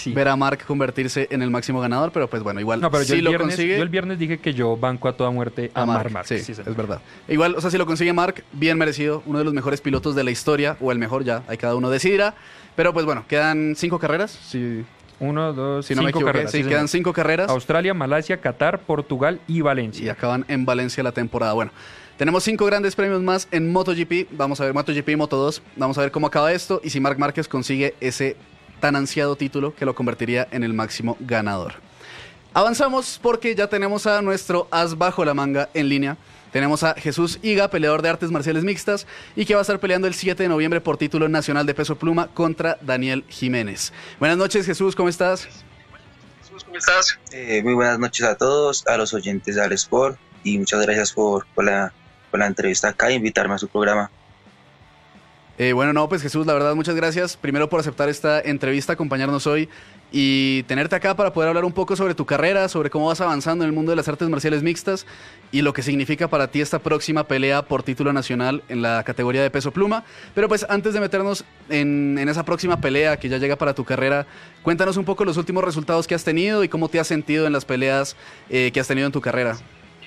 sí. ver a Mark convertirse en el máximo ganador, pero pues bueno, igual No, pero yo si el lo viernes, consigue yo el viernes dije que yo banco a toda muerte a a Marc Mark, Márquez, sí, sí, es señor. verdad. Igual, o sea, si lo consigue Mark, bien merecido, uno de los mejores pilotos de la historia, o el mejor ya, ahí cada uno decidirá. Pero pues bueno, quedan 5 carreras, Uno, dos, si no me cinco equivoqué, carreras, sí, sí, quedan señor. 5 carreras Australia, Malasia, Qatar, Portugal y y Valencia. acaban en Valencia la temporada. Bueno, tenemos 5 grandes premios más en MotoGP, vamos a ver MotoGP y Moto2, vamos a ver cómo acaba esto y si Marc Márquez consigue ese tan ansiado título que lo convertiría en el máximo ganador. Avanzamos porque ya tenemos a nuestro as bajo la manga en línea. Tenemos a Jesús Higa, peleador de artes marciales mixtas y que va a estar peleando el 7 de noviembre por título nacional de peso pluma contra Daniel Jiménez. Buenas noches, Jesús, ¿cómo estás? ¿Cómo estás? Muy buenas noches a todos, a los oyentes de Al Sport y muchas gracias por la entrevista acá e invitarme a su programa. Bueno, no, pues Jesús, la verdad, muchas gracias. Primero por aceptar esta entrevista, acompañarnos hoy y tenerte acá para poder hablar un poco sobre tu carrera, sobre cómo vas avanzando en el mundo de las artes marciales mixtas y lo que significa para ti esta próxima pelea por título nacional en la categoría de peso pluma. Pero pues antes de meternos en esa próxima pelea que ya llega para tu carrera, cuéntanos un poco los últimos resultados que has tenido y cómo te has sentido en las peleas que has tenido en tu carrera.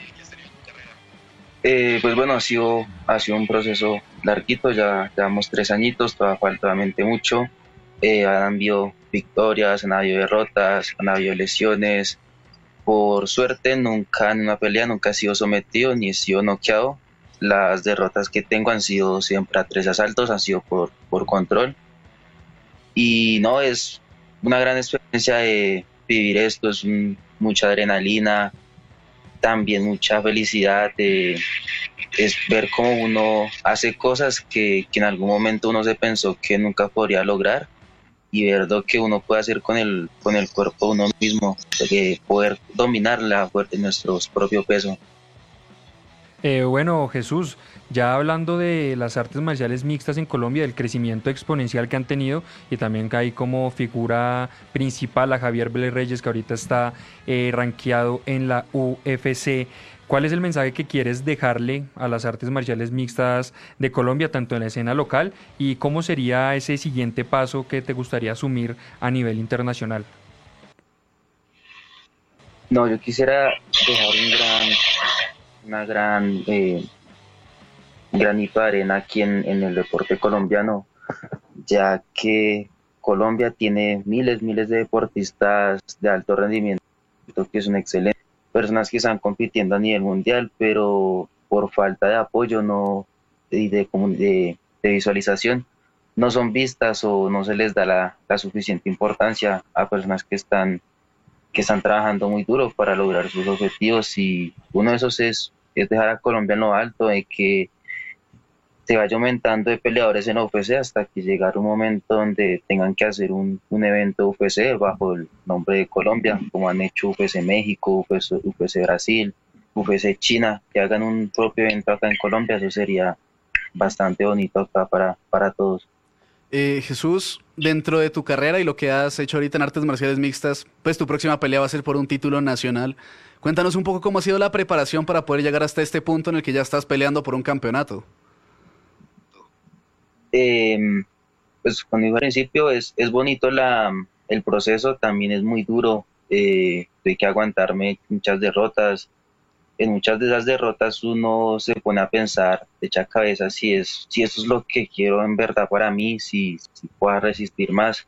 Pues bueno, ha sido un proceso larguito, ya llevamos 3 añitos, todavía falta obviamente mucho. Han habido victorias, han habido derrotas, han habido lesiones. Por suerte, nunca en una pelea nunca he sido sometido ni he sido noqueado. Las derrotas que tengo han sido siempre a 3 asaltos, han sido por control. Y no, es una gran experiencia de vivir esto, mucha adrenalina, también mucha felicidad, es ver cómo uno hace cosas que en algún momento uno se pensó que nunca podría lograr y ver lo que uno puede hacer con el cuerpo de uno mismo, poder dominar nuestro propio peso. Bueno, Jesús, ya hablando de las artes marciales mixtas en Colombia, del crecimiento exponencial que han tenido y también que hay como figura principal a Javier Vélez Reyes, que ahorita está rankeado en la UFC. ¿Cuál es el mensaje que quieres dejarle a las artes marciales mixtas de Colombia, tanto en la escena local, y cómo sería ese siguiente paso que te gustaría asumir a nivel internacional? No, yo quisiera dejar una gran granito de arena aquí en el deporte colombiano, ya que Colombia tiene miles de deportistas de alto rendimiento que son excelentes, personas que están compitiendo a nivel mundial, pero por falta de apoyo no, y de visualización no son vistas o no se les da la suficiente importancia a personas que están trabajando muy duro para lograr sus objetivos y uno de esos es dejar a Colombia en lo alto, de que se vaya aumentando de peleadores en UFC hasta que llegar un momento donde tengan que hacer un evento UFC bajo el nombre de Colombia, como han hecho UFC México, UFC Brasil, UFC China, que hagan un propio evento acá en Colombia. Eso sería bastante bonito acá para todos. Jesús, dentro de tu carrera y lo que has hecho ahorita en artes marciales mixtas, pues tu próxima pelea va a ser por un título nacional. Cuéntanos un poco cómo ha sido la preparación para poder llegar hasta este punto en el que ya estás peleando por un campeonato. Eh, pues cuando digo al principio es bonito el proceso, también es muy duro, hay que aguantarme muchas derrotas. En muchas de esas derrotas uno se pone a pensar, echa cabeza si eso es lo que quiero en verdad para mí, si puedo resistir más.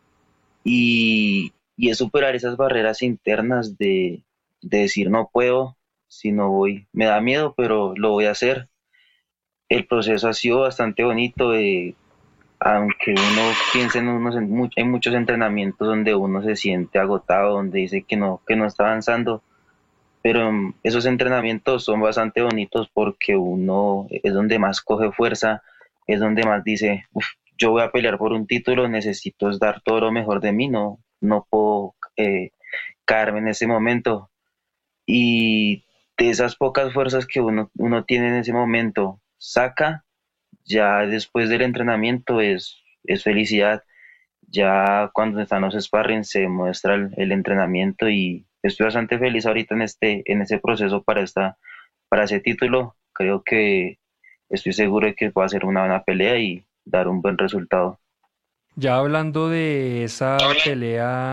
Y es superar esas barreras internas de decir no puedo, si no voy, me da miedo, pero lo voy a hacer. El proceso ha sido bastante bonito, aunque uno piense en muchos entrenamientos donde uno se siente agotado, donde dice que no está avanzando, pero esos entrenamientos son bastante bonitos porque uno es donde más coge fuerza, es donde más dice, "Uf, yo voy a pelear por un título, necesito es dar todo lo mejor de mí, no puedo caerme en ese momento". Y de esas pocas fuerzas que uno tiene en ese momento, saca, ya después del entrenamiento es felicidad. Ya cuando están los sparring se muestra el entrenamiento y estoy bastante feliz ahorita en ese proceso para ese título. Creo que estoy seguro de que va a ser una buena pelea y dar un buen resultado. Ya hablando de esa pelea